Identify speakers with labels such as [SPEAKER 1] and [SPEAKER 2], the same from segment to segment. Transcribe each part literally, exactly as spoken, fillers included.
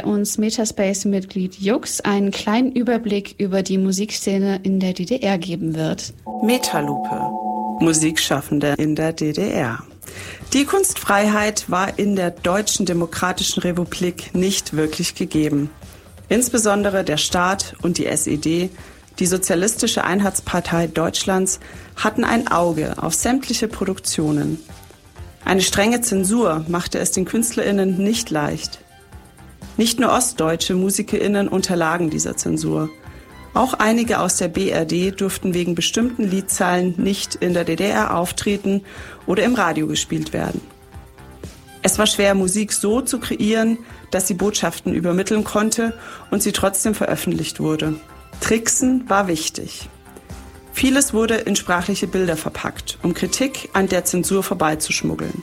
[SPEAKER 1] uns Metaspace-Mitglied Jux einen kleinen Überblick über die Musikszene in der D D R geben wird.
[SPEAKER 2] Metalupe. Musikschaffende in der D D R. Die Kunstfreiheit war in der Deutschen Demokratischen Republik nicht wirklich gegeben. Insbesondere der Staat und die S E D, die Sozialistische Einheitspartei Deutschlands, hatten ein Auge auf sämtliche Produktionen. Eine strenge Zensur machte es den KünstlerInnen nicht leicht. Nicht nur ostdeutsche MusikerInnen unterlagen dieser Zensur. Auch einige aus der B R D durften wegen bestimmten Liedzeilen nicht in der D D R auftreten oder im Radio gespielt werden. Es war schwer, Musik so zu kreieren, dass sie Botschaften übermitteln konnte und sie trotzdem veröffentlicht wurde. Tricksen war wichtig. Vieles wurde in sprachliche Bilder verpackt, um Kritik an der Zensur vorbeizuschmuggeln.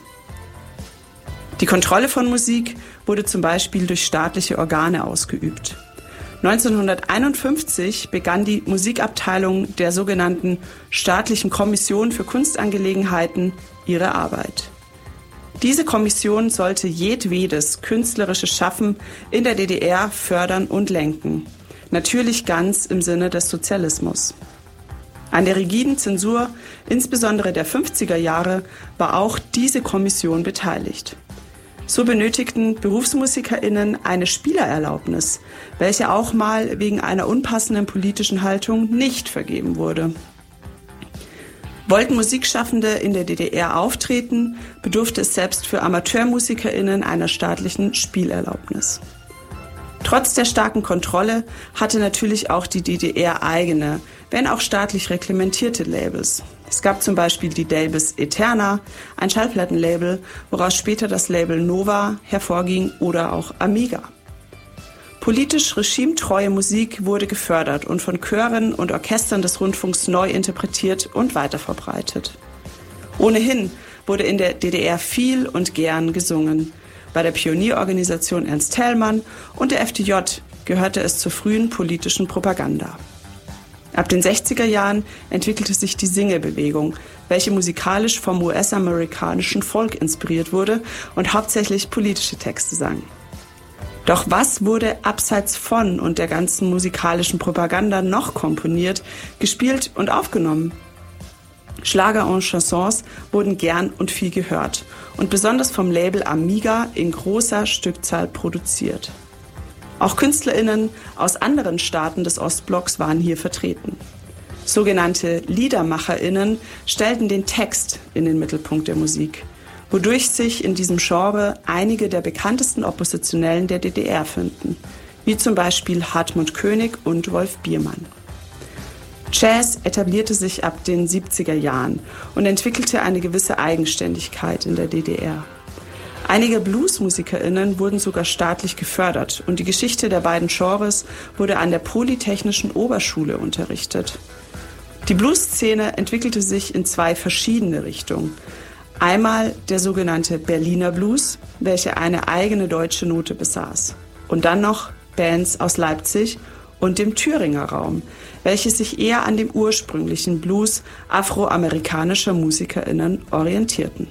[SPEAKER 2] Die Kontrolle von Musik wurde zum Beispiel durch staatliche Organe ausgeübt. neunzehnhunderteinundfünfzig begann die Musikabteilung der sogenannten Staatlichen Kommission für Kunstangelegenheiten ihre Arbeit. Diese Kommission sollte jedwedes künstlerische Schaffen in der D D R fördern und lenken. Natürlich ganz im Sinne des Sozialismus. An der rigiden Zensur, insbesondere der fünfziger Jahre, war auch diese Kommission beteiligt. So benötigten BerufsmusikerInnen eine Spielererlaubnis, welche auch mal wegen einer unpassenden politischen Haltung nicht vergeben wurde. Wollten Musikschaffende in der D D R auftreten, bedurfte es selbst für AmateurmusikerInnen einer staatlichen Spielerlaubnis. Trotz der starken Kontrolle hatte natürlich auch die D D R eigene, wenn auch staatlich reglementierte Labels. Es gab zum Beispiel die Labels Eterna, ein Schallplattenlabel, woraus später das Label Nova hervorging, oder auch Amiga. Politisch regimetreue Musik wurde gefördert und von Chören und Orchestern des Rundfunks neu interpretiert und weiterverbreitet. Ohnehin wurde in der D D R viel und gern gesungen. Bei der Pionierorganisation Ernst Thälmann und der F D J gehörte es zur frühen politischen Propaganda. Ab den sechziger Jahren entwickelte sich die Single-Bewegung, welche musikalisch vom U S-amerikanischen Folk inspiriert wurde und hauptsächlich politische Texte sang. Doch was wurde abseits von und der ganzen musikalischen Propaganda noch komponiert, gespielt und aufgenommen? Schlager und Chansons wurden gern und viel gehört und besonders vom Label Amiga in großer Stückzahl produziert. Auch KünstlerInnen aus anderen Staaten des Ostblocks waren hier vertreten. Sogenannte LiedermacherInnen stellten den Text in den Mittelpunkt der Musik, wodurch sich in diesem Genre einige der bekanntesten Oppositionellen der D D R finden, wie zum Beispiel Hartmut König und Wolf Biermann. Jazz etablierte sich ab den siebziger Jahren und entwickelte eine gewisse Eigenständigkeit in der D D R. Einige BluesmusikerInnen wurden sogar staatlich gefördert und die Geschichte der beiden Genres wurde an der Polytechnischen Oberschule unterrichtet. Die Bluesszene entwickelte sich in zwei verschiedene Richtungen. Einmal der sogenannte Berliner Blues, welcher eine eigene deutsche Note besaß. Und dann noch Bands aus Leipzig und dem Thüringer Raum, welche sich eher an dem ursprünglichen Blues afroamerikanischer MusikerInnen orientierten.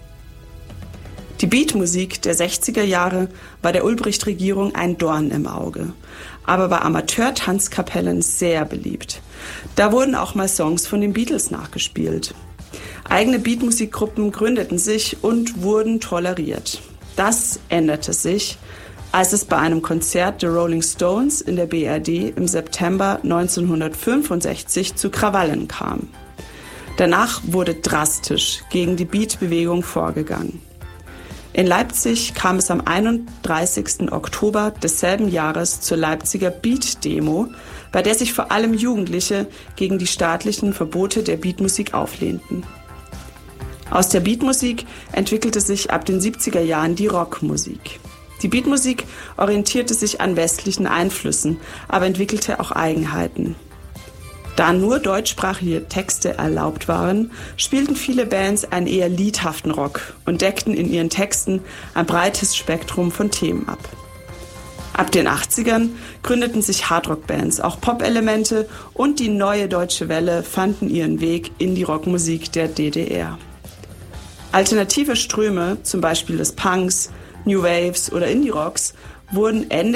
[SPEAKER 2] Die Beatmusik der sechziger Jahre war der Ulbricht-Regierung ein Dorn im Auge, aber bei Amateur-Tanzkapellen sehr beliebt. Da wurden auch mal Songs von den Beatles nachgespielt. Eigene Beatmusikgruppen gründeten sich und wurden toleriert. Das änderte sich, als es bei einem Konzert der Rolling Stones in der B R D im September neunzehnhundertfünfundsechzig zu Krawallen kam. Danach wurde drastisch gegen die Beat-Bewegung vorgegangen. In Leipzig kam es am einunddreißigsten Oktober desselben Jahres zur Leipziger Beat-Demo, bei der sich vor allem Jugendliche gegen die staatlichen Verbote der Beatmusik auflehnten. Aus der Beatmusik entwickelte sich ab den siebziger Jahren die Rockmusik. Die Beatmusik orientierte sich an westlichen Einflüssen, aber entwickelte auch Eigenheiten. Da nur deutschsprachige Texte erlaubt waren, spielten viele Bands einen eher liedhaften Rock und deckten in ihren Texten ein breites Spektrum von Themen ab. Ab den achtzigern gründeten sich Hardrock-Bands, auch Pop-Elemente und die neue deutsche Welle fanden ihren Weg in die Rockmusik der D D R. Alternative Ströme, zum Beispiel des Punks, New Waves oder Indie-Rocks, wurden Ende